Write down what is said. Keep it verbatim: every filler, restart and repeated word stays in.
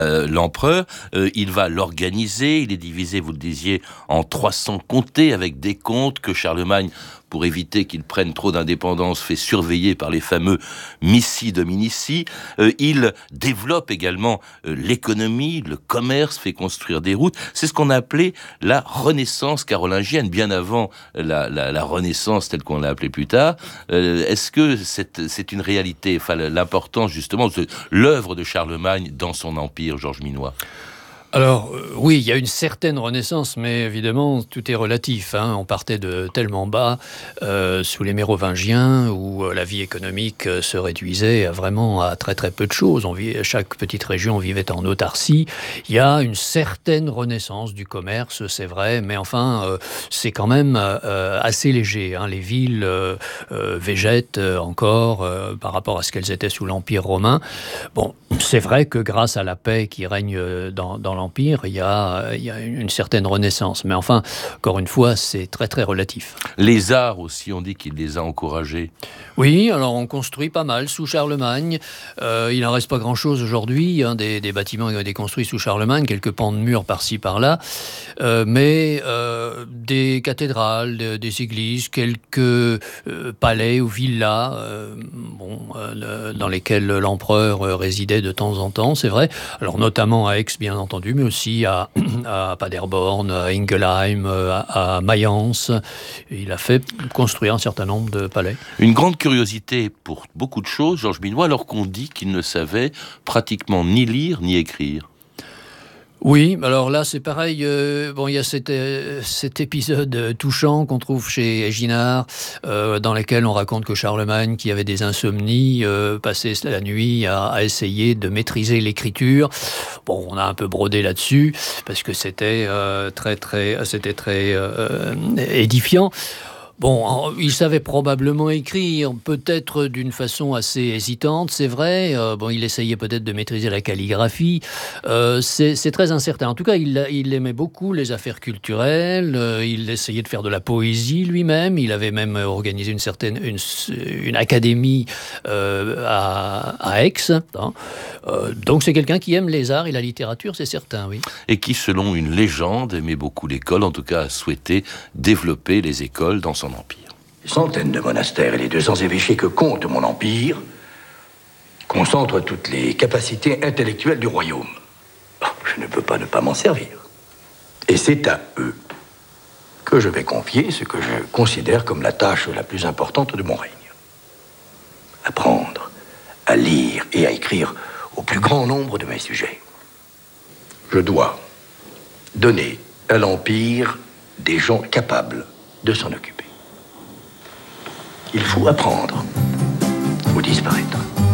Euh, l'empereur, euh, il va l'organiser, il est divisé, vous le disiez, en trois cents comtés avec des comtes que Charlemagne, pour éviter qu'ils prennent trop d'indépendance, fait surveiller par les fameux missi dominici. Euh, il développe également euh, l'économie, le commerce, fait construire des routes. C'est ce qu'on a appelé la Renaissance carolingienne, bien avant la, la, la Renaissance telle qu'on l'a appelée plus tard. Euh, est-ce que c'est, c'est une réalité, enfin, l'importance justement de l'œuvre de Charlemagne dans son empire, Georges Minois? Alors, euh, oui, il y a une certaine renaissance, mais évidemment, tout est relatif. Hein. On partait de tellement bas euh, sous les Mérovingiens, où euh, la vie économique euh, se réduisait à vraiment à très très peu de choses. On vit, chaque petite région vivait en autarcie. Il y a une certaine renaissance du commerce, c'est vrai, mais enfin, euh, c'est quand même euh, assez léger. Hein. Les villes euh, euh, végètent encore euh, par rapport à ce qu'elles étaient sous l'Empire romain. Bon, c'est vrai que grâce à la paix qui règne dans, dans l'Empire, il y, a, il y a une certaine renaissance. Mais enfin, encore une fois, c'est très très relatif. Les arts aussi, on dit qu'il les a encouragés. Oui, alors on construit pas mal sous Charlemagne. Euh, il n'en reste pas grand-chose aujourd'hui, hein, des, des bâtiments qui ont été construits sous Charlemagne, quelques pans de murs par-ci par-là, euh, mais euh, des cathédrales, de, des églises, quelques euh, palais ou villas, euh, bon, euh, dans lesquels l'empereur euh, résidait de temps en temps, c'est vrai. Alors notamment à Aix, bien entendu, mais aussi à, à Paderborn, à Ingelheim, à, à Mayence. Il a fait construire un certain nombre de palais. Une grande curiosité pour beaucoup de choses, Georges Minois, alors qu'on dit qu'il ne savait pratiquement ni lire ni écrire. Oui, alors là c'est pareil, euh, bon, il y a cet, euh, cet épisode touchant qu'on trouve chez Ginard, euh, dans lequel on raconte que Charlemagne, qui avait des insomnies, euh, passait la nuit à, à essayer de maîtriser l'écriture. Bon, on a un peu brodé là-dessus, parce que c'était euh, très, très, c'était très euh, édifiant. Bon, il savait probablement écrire, peut-être d'une façon assez hésitante, c'est vrai. Euh, bon, il essayait peut-être de maîtriser la calligraphie. Euh, c'est, c'est très incertain. En tout cas, il, il aimait beaucoup les affaires culturelles. Euh, il essayait de faire de la poésie lui-même. Il avait même organisé une certaine une, une académie euh, à, à Aix. Hein. Euh, donc, c'est quelqu'un qui aime les arts et la littérature, c'est certain, oui. Et qui, selon une légende, aimait beaucoup l'école, en tout cas a souhaité développer les écoles dans son empire. Les centaines de monastères et les deux cents évêchés que compte mon empire concentrent toutes les capacités intellectuelles du royaume. Je ne peux pas ne pas m'en servir. Et c'est à eux que je vais confier ce que je considère comme la tâche la plus importante de mon règne. Apprendre à lire et à écrire au plus grand nombre de mes sujets. Je dois donner à l'empire des gens capables de s'en occuper. Il faut apprendre ou disparaître.